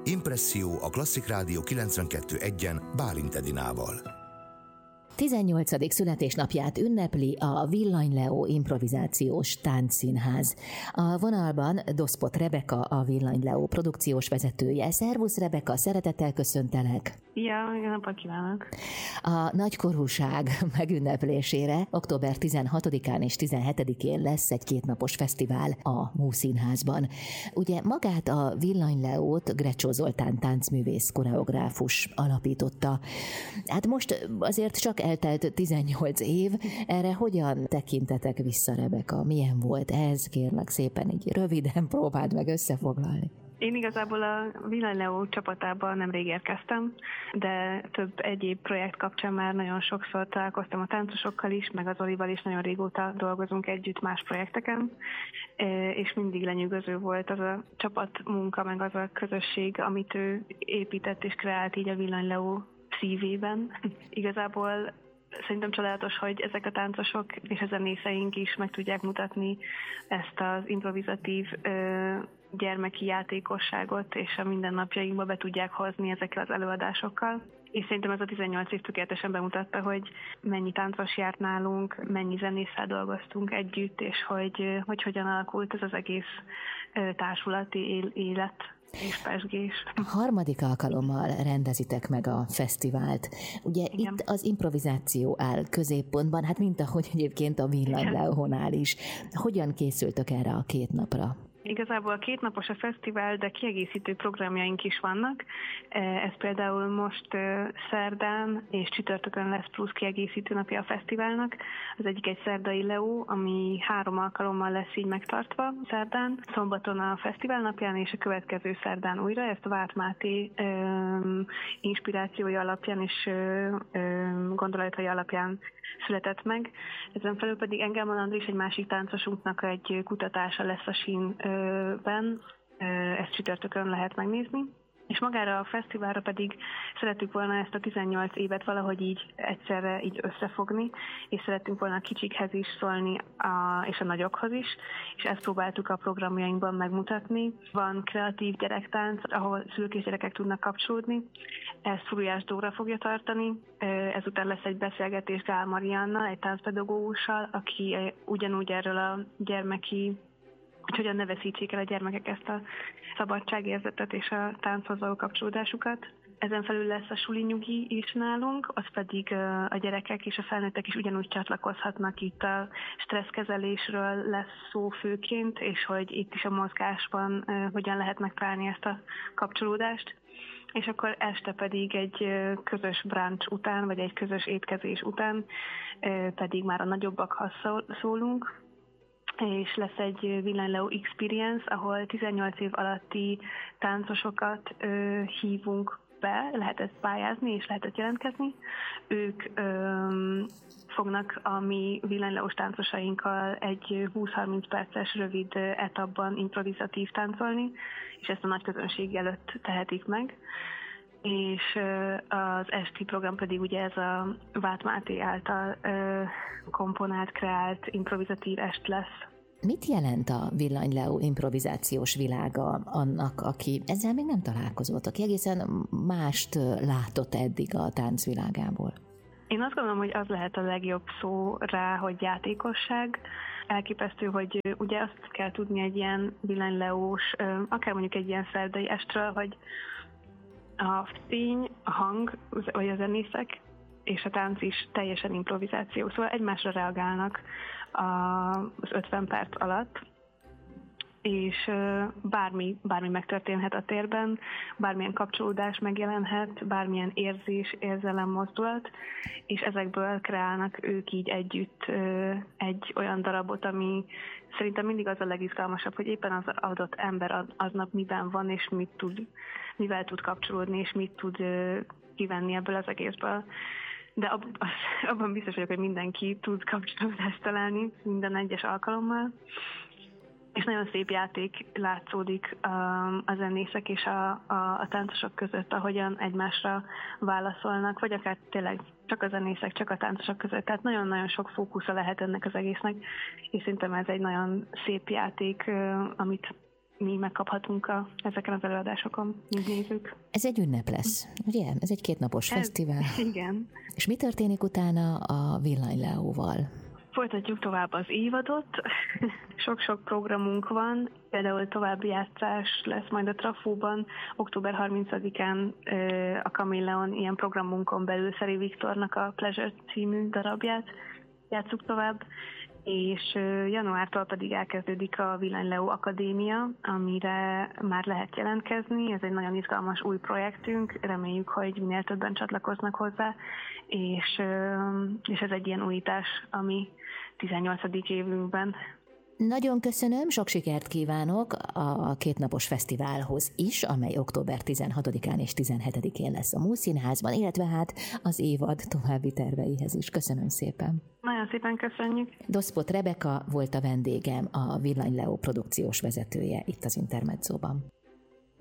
Impresszió a Klasszik Rádió 92.1-en Bálint Edinával. 18. születésnapját ünnepli a Villany Leo improvizációs táncszínház. A vonalban Doszpot Rebeka, a Villany Leo produkciós vezetője. Szervusz Rebeka, szeretettel köszöntelek! Jó napot kívánok! A nagykorúság megünneplésére október 16-án és 17-én lesz egy kétnapos fesztivál a Múszínházban. Ugye magát a Villany Leót Grecsó Zoltán táncművész koreográfus alapította. Hát most azért csak eltelt 18 év, erre hogyan tekintetek vissza, Rebeka? Milyen volt ez? Kérlek szépen így röviden próbáld meg összefoglalni. Én igazából a Villany Leo csapatában nemrég érkeztem, de több egyéb projekt kapcsán már nagyon sokszor találkoztam a táncosokkal is, meg az Olival is nagyon régóta dolgozunk együtt más projekteken, és mindig lenyűgöző volt az a csapatmunka, meg az a közösség, amit ő épített és kreált így a Villany Leo szívében. Igazából szerintem csodálatos, hogy ezek a táncosok és a zenészeink is meg tudják mutatni ezt az improvizatív gyermeki játékosságot, és a mindennapjainkba be tudják hozni ezekkel az előadásokkal. És szerintem ez a 18 év tökéletesen bemutatta, hogy mennyi táncos járt nálunk, mennyi zenésszel dolgoztunk együtt, és hogy hogyan alakult ez az egész társulati élet és pezsgés. Harmadik alkalommal rendezitek meg a fesztivált. Ugye igen. Itt az improvizáció áll középpontban, hát mint ahogy egyébként a Villany Leónál is. Hogyan készültök erre a két napra? Igazából 2 napos a fesztivál, de kiegészítő programjaink is vannak. Ez például most szerdán és csütörtökön lesz plusz kiegészítő napja a fesztiválnak. Az egyik egy szerdai Leo, ami 3 alkalommal lesz így megtartva szerdán, szombaton a fesztivál napján, és a következő szerdán újra. Ezt a Várt Máté inspirációja alapján és gondolatai alapján született meg. Ezen felül pedig Engelman Andris, egy másik táncosunknak egy kutatása lesz a Sínben, ezt csütörtökön lehet megnézni. És magára a fesztiválra pedig szerettük volna ezt a 18 évet valahogy így egyszerre így összefogni, és szerettünk volna a kicsikhez is szólni, és a nagyokhoz is, és ezt próbáltuk a programjainkban megmutatni. Van kreatív gyerektánc, ahol szülők és gyerekek tudnak kapcsolódni, ezt Furujás Dóra fogja tartani, ezután lesz egy beszélgetés Gál Mariannal, egy táncpedagógussal, aki ugyanúgy erről a gyermeki, hogy hogyan ne veszítsék el a gyermekek ezt a szabadságérzetet és a tánchoz való kapcsolódásukat. Ezen felül lesz a suli nyugi is nálunk, az pedig a gyerekek és a felnőttek is ugyanúgy csatlakozhatnak. Itt a stresszkezelésről lesz szó főként, és hogy itt is a mozgásban hogyan lehet megtalálni ezt a kapcsolódást. És akkor este pedig egy közös brunch után, vagy egy közös étkezés után pedig már a nagyobbakhoz szólunk, és lesz egy Villany Leo Experience, ahol 18 év alatti táncosokat hívunk be, lehet ezt pályázni, és lehet ezt jelentkezni. Ők fognak a mi Villany Leós táncosainkkal egy 20-30 perces rövid etapban improvizatív táncolni, és ezt a nagy közönség előtt tehetik meg. És az esti program pedig ugye ez a Várt Máté által komponált, kreált, improvizatív est lesz. Mit jelent a Villany Leo improvizációs világa annak, aki ezzel még nem találkozott, aki egészen mást látott eddig a táncvilágából? Én azt gondolom, hogy az lehet a legjobb szó rá, hogy játékosság. Elképesztő, hogy ugye azt kell tudni egy ilyen Villany Leós, akár mondjuk egy ilyen szerdai estről, hogy a fény, a hang, vagy a zenészek és a tánc is teljesen improvizáció. Szóval egymásra reagálnak az 50 perc alatt, és bármi megtörténhet a térben, bármilyen kapcsolódás megjelenhet, bármilyen érzés, érzelem, mozdulat, és ezekből kreálnak ők így együtt egy olyan darabot, ami szerintem mindig az a legizgalmasabb, hogy éppen az adott ember aznap miben van, és mivel tud kapcsolódni, és mit tud kivenni ebből az egészből. De abban biztos vagyok, hogy mindenki tud kapcsolódást találni minden egyes alkalommal. És nagyon szép játék látszódik a zenészek és a táncosok között, ahogyan egymásra válaszolnak, vagy akár tényleg csak a zenészek, csak a táncosok között. Tehát nagyon-nagyon sok fókusza lehet ennek az egésznek, és szerintem ez egy nagyon szép játék, amit mi megkaphatunk ezeken az előadásokon, mint nézők. Ez egy ünnep lesz, ugye? Ez egy 2 napos fesztivál. Igen. És mi történik utána a Villany Leóval? Folytatjuk tovább az évadot. Sok-sok programunk van, például további játszás lesz majd a Trafóban. Október 30-án a Kamilleon ilyen programunkon belül Szeri Viktornak a Pleasure című darabját játsszuk tovább, és januártól pedig elkezdődik a Villany Leó Akadémia, amire már lehet jelentkezni. Ez egy nagyon izgalmas új projektünk, reméljük, hogy minél többen csatlakoznak hozzá, és ez egy ilyen újítás, ami 18. évünkben. Nagyon köszönöm, sok sikert kívánok a 2 napos fesztiválhoz is, amely október 16-án és 17-én lesz a Múszínházban, illetve hát az évad további terveihez is. Köszönöm szépen. Nagyon szépen köszönjük. Doszpot Rebeka volt a vendégem, a Villany Leó produkciós vezetője itt az Intermedzóban.